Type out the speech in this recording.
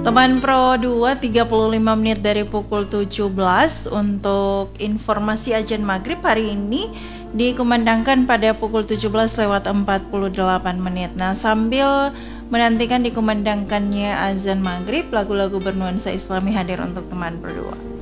Teman Pro 2 35 menit dari pukul 17 untuk informasi azan maghrib hari ini dikumandangkan pada pukul 17:48 menit. Nah, sambil menantikan dikumandangkannya azan maghrib, lagu-lagu bernuansa Islami hadir untuk teman Pro 2.